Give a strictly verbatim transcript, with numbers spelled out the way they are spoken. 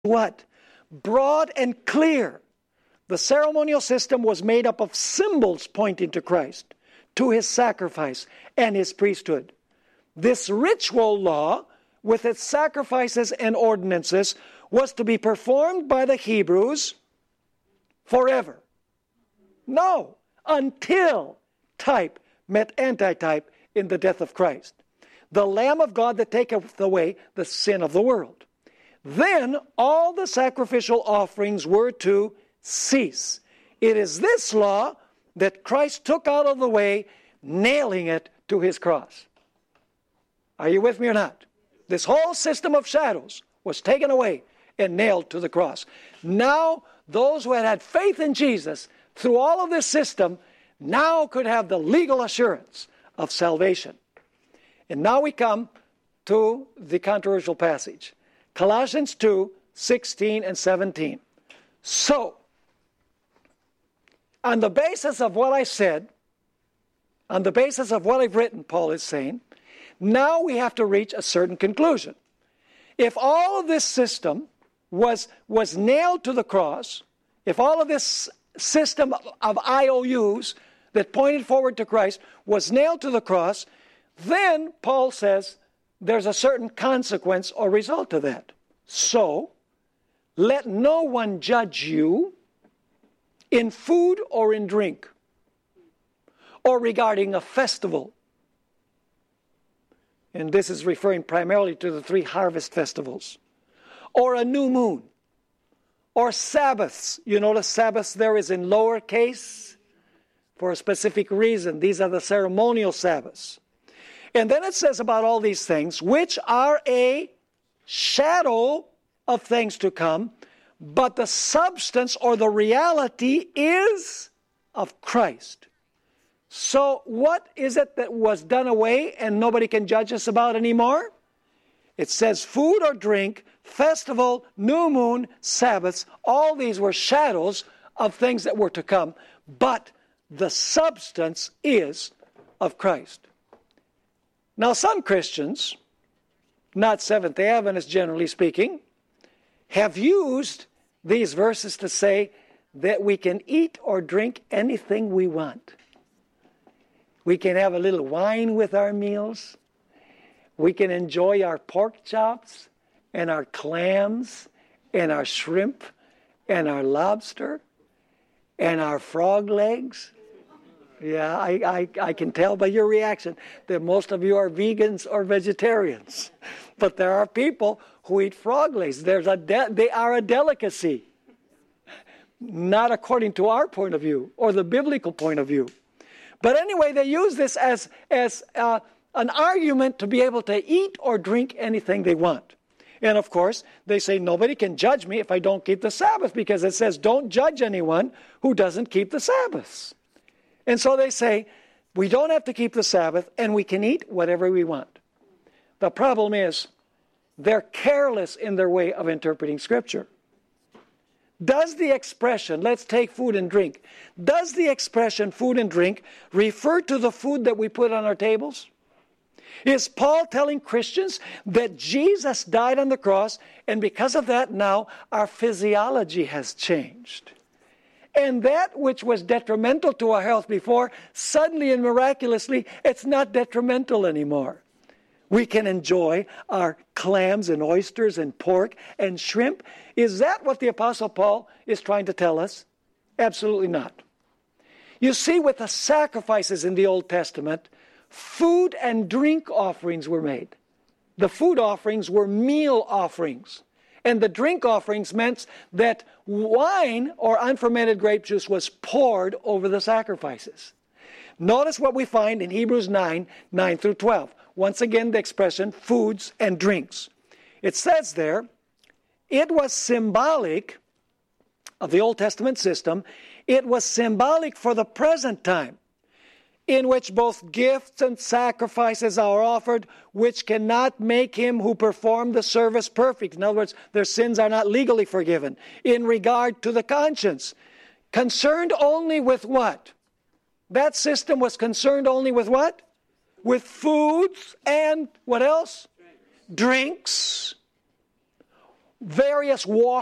what? Broad and clear. The ceremonial system was made up of symbols pointing to Christ, to his sacrifice and his priesthood. This ritual law, with its sacrifices and ordinances, was to be performed by the Hebrews forever. No, until type met antitype in the death of Christ. The Lamb of God that taketh away the sin of the world. Then all the sacrificial offerings were to cease. It is this law that Christ took out of the way, nailing it to his cross. Are you with me or not? This whole system of shadows was taken away and nailed to the cross. Now, those who had had faith in Jesus through all of this system now could have the legal assurance of salvation. And now we come to the controversial passage. Colossians two, sixteen and seventeen. So, on the basis of what I said, on the basis of what I've written, Paul is saying, now we have to reach a certain conclusion. If all of this system was, was nailed to the cross, if all of this system of I O Us that pointed forward to Christ was nailed to the cross, then Paul says there's a certain consequence or result to that. So, let no one judge you in food or in drink, or regarding a festival. And this is referring primarily to the three harvest festivals, or a new moon, or Sabbaths. You notice Sabbaths there is in lowercase for a specific reason. These are the ceremonial Sabbaths. And then it says about all these things, which are a shadow of things to come, but the substance or the reality is of Christ. So what is it that was done away and nobody can judge us about anymore? It says food or drink, festival, new moon, Sabbaths, all these were shadows of things that were to come, but the substance is of Christ. Now some Christians, not Seventh-day Adventists generally speaking, have used these verses to say that we can eat or drink anything we want. We can have a little wine with our meals. We can enjoy our pork chops and our clams and our shrimp and our lobster and our frog legs. Yeah, I, I, I can tell by your reaction that most of you are vegans or vegetarians. But there are people who eat frog legs. There's a de- they are a delicacy. Not according to our point of view or the biblical point of view. But anyway, they use this as, as uh, an argument to be able to eat or drink anything they want. And of course, they say nobody can judge me if I don't keep the Sabbath, because it says don't judge anyone who doesn't keep the Sabbaths. And so they say we don't have to keep the Sabbath and we can eat whatever we want. The problem is they're careless in their way of interpreting Scripture. Does the expression, let's take food and drink, does the expression food and drink refer to the food that we put on our tables? Is Paul telling Christians that Jesus died on the cross and because of that now our physiology has changed? And that which was detrimental to our health before, suddenly and miraculously, it's not detrimental anymore. We can enjoy our clams and oysters and pork and shrimp. Is that what the Apostle Paul is trying to tell us? Absolutely not. You see, with the sacrifices in the Old Testament, food and drink offerings were made. The food offerings were meal offerings. And the drink offerings meant that wine or unfermented grape juice was poured over the sacrifices. Notice what we find in Hebrews nine, nine through twelve. Once again, the expression foods and drinks. It says there, it was symbolic of the Old Testament system. It was symbolic for the present time, in which both gifts and sacrifices are offered, which cannot make him who performed the service perfect. In other words, their sins are not legally forgiven. In regard to the conscience, concerned only with what? That system was concerned only with what? With foods and what else? Drinks. various walks